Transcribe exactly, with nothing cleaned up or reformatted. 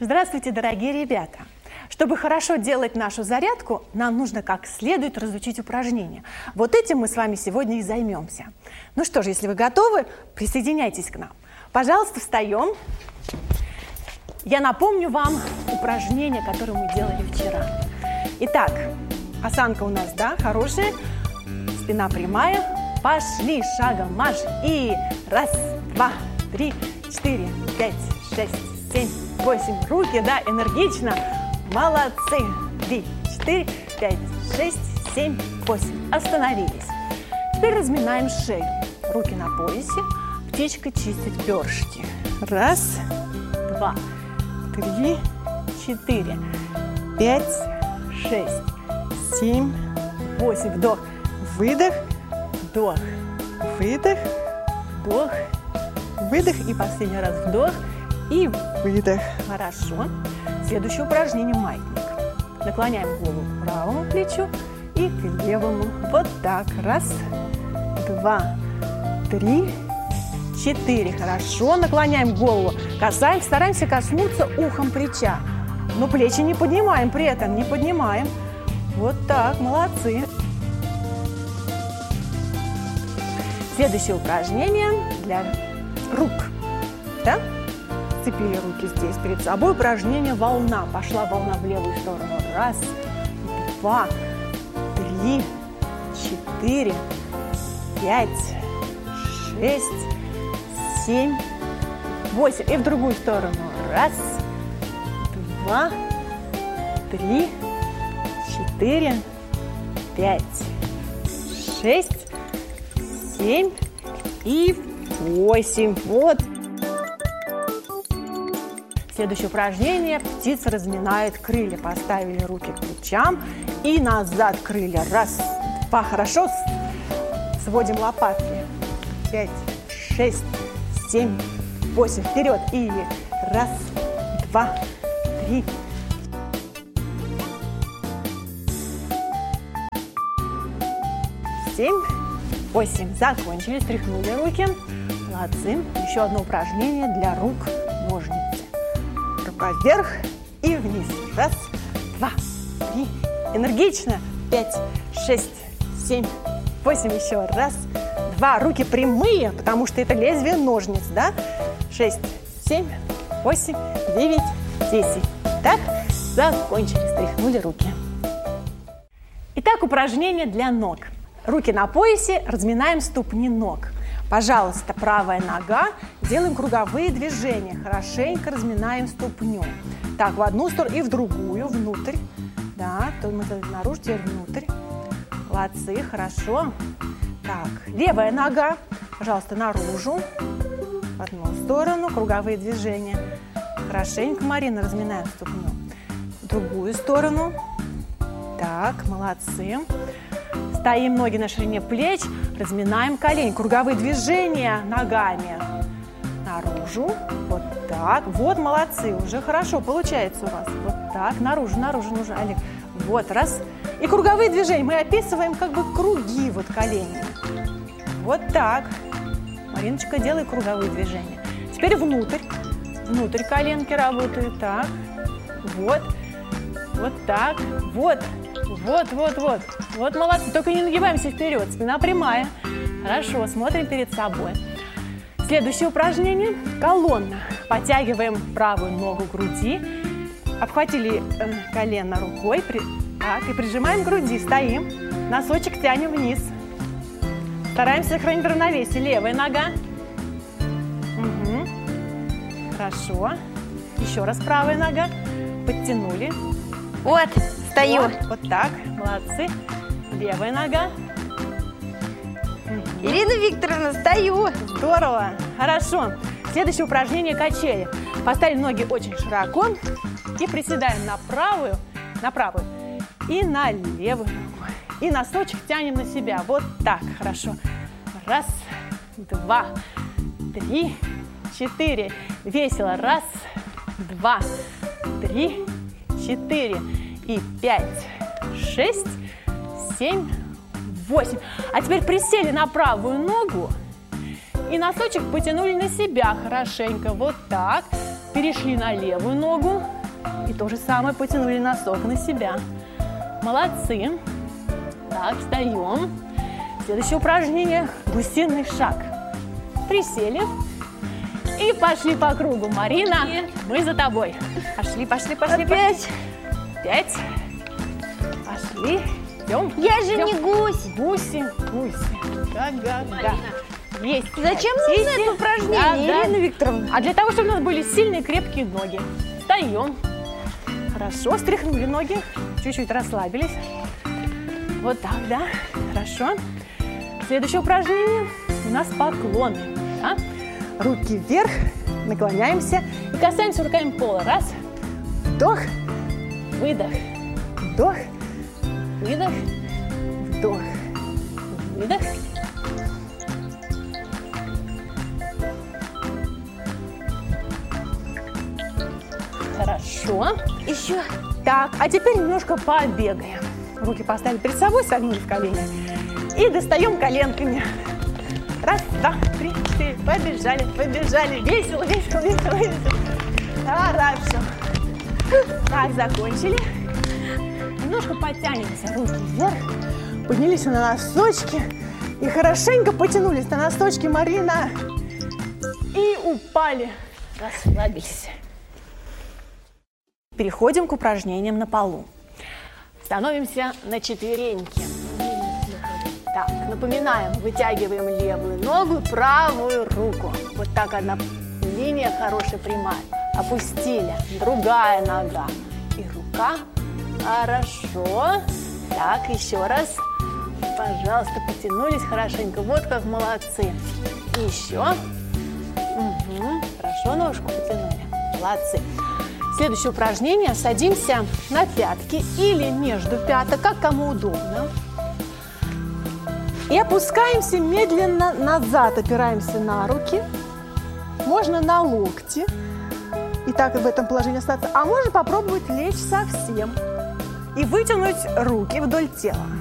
Здравствуйте, дорогие ребята! Чтобы хорошо делать нашу зарядку, нам нужно как следует разучить упражнения. Вот этим мы с вами сегодня и займемся. Ну что ж, если вы готовы, присоединяйтесь к нам. Пожалуйста, встаем. Я напомню вам упражнения, которые мы делали вчера. Итак, осанка у нас, да, хорошая, спина прямая. Пошли, шагом марш. И раз, два, три, четыре, пять, шесть, семь, восемь. Руки, да, энергично. Молодцы. Три, четыре, пять, шесть, семь, восемь. Остановились. Теперь разминаем шею. Руки на поясе. Птичка чистит перышки. Раз, два, три, четыре, пять, шесть, семь, восемь. Вдох, выдох, вдох, выдох, вдох, выдох. И последний раз вдох и выдох. Хорошо. Следующее упражнение маятник. Наклоняем голову к правому плечу и к левому. Вот так. Раз, два, три, четыре. Хорошо. Наклоняем голову. Касаем, стараемся коснуться ухом плеча. Но плечи не поднимаем при этом, не поднимаем. Вот так. Молодцы. Следующее упражнение для рук. Да? Сцепили руки здесь перед собой. Упражнение волна. Пошла волна в левую сторону. Раз, два, три, четыре, пять, шесть, семь, восемь. И в другую сторону. Раз, два, три, четыре, пять, шесть, семь и восемь. Вот. Следующее упражнение. Птица разминает крылья. Поставили руки к плечам и назад крылья. Раз, два. Хорошо. Сводим лопатки. Пять, шесть, семь, восемь. Вперед. И раз, два, три. Семь, восемь. Закончили. Стряхнули руки. Молодцы. Еще одно упражнение для рук. Ножницы. Рука вверх и вниз. Раз, два, три. Энергично. Пять, шесть, семь, восемь. Еще раз, два. Руки прямые, потому что это лезвие ножниц, да? Шесть, семь, восемь, девять, десять. Так, закончили. Стряхнули руки. Итак, упражнение для ног. Руки на поясе, разминаем ступни ног. Пожалуйста, правая нога, делаем круговые движения, хорошенько разминаем ступню. Так, в одну сторону и в другую, внутрь. Да, то мы наружу, теперь внутрь. Молодцы, хорошо. Так, левая нога, пожалуйста, наружу. В одну сторону, круговые движения. Хорошенько, Марина, разминаем ступню. В другую сторону. Так, молодцы. Стоим, ноги на ширине плеч, разминаем колени, круговые движения ногами. Наружу, вот так, вот молодцы, уже хорошо получается у вас. Вот так, наружу, наружу, нужно, Олег. Вот, раз. И круговые движения, мы описываем как бы круги вот колени. Вот так. Мариночка, делай круговые движения. Теперь внутрь, внутрь коленки работают, так. Вот, вот так, вот. Вот, вот, вот. Вот молодцы. Только не нагибаемся вперед. Спина прямая. Хорошо. Смотрим перед собой. Следующее упражнение. Колонна. Подтягиваем правую ногу к груди. Обхватили э, колено рукой. При... Так, и прижимаем к груди. Стоим. Носочек тянем вниз. Стараемся сохранить равновесие. Левая нога. Угу. Хорошо. Еще раз правая нога. Подтянули. Вот. Стою. Вот, вот так, молодцы. Левая нога. Ирина Викторовна, стою. Здорово, хорошо. Следующее упражнение качели. Поставили ноги очень широко и приседаем на правую, на правую и на левую ногу. И носочек тянем на себя. Вот так, хорошо. Раз, два, три, четыре. Весело. Раз, два, три, четыре. И пять, шесть, семь, восемь. А теперь присели на правую ногу и носочек потянули на себя хорошенько. Вот так. Перешли на левую ногу. И то же самое потянули носок на себя. Молодцы. Так, встаем. Следующее упражнение – гусиный шаг. Присели. И пошли по кругу. Марина, мы за тобой. Пошли, пошли, пошли. Опять. Пять. Пошли. Идем. Я же идем. не гусь. Гуси, гуси. Га-га-га. Есть. Зачем нужно Хотите? это упражнение, Да, да. Ирина Викторовна? А для того, чтобы у нас были сильные, крепкие ноги. Встаем. Хорошо, стряхнули ноги. Чуть-чуть расслабились. Вот так, да. Хорошо. Следующее упражнение у нас поклоны. Да? Руки вверх, наклоняемся и касаемся руками пола. Раз. Вдох. Выдох. Вдох. Выдох. Вдох. Выдох. Хорошо. Еще. Так, а теперь немножко побегаем. Руки поставили перед собой, согнули в колени. И достаем коленками. Раз, два, три, четыре. Побежали, побежали. Весело, весело, весело, весело. Хорошо. Так, закончили. Немножко подтянемся. Руки вверх. Поднялись на носочки. И хорошенько потянулись на носочки, Марина. И упали. Расслабились. Переходим к упражнениям на полу. Становимся на четвереньки. Так, напоминаем, вытягиваем левую ногу, правую руку. Вот так одна линия хорошая, прямая. Опустили. Другая нога. И рука. Хорошо. Так, еще раз. Пожалуйста, потянулись хорошенько. Вот как молодцы. Еще. Угу. Хорошо, ножку потянули. Молодцы. Следующее упражнение. Садимся на пятки или между пяток, как кому удобно. И опускаемся медленно назад, опираемся на руки. Можно на локти. И так в этом положении остаться. А можно попробовать лечь совсем. И вытянуть руки вдоль тела.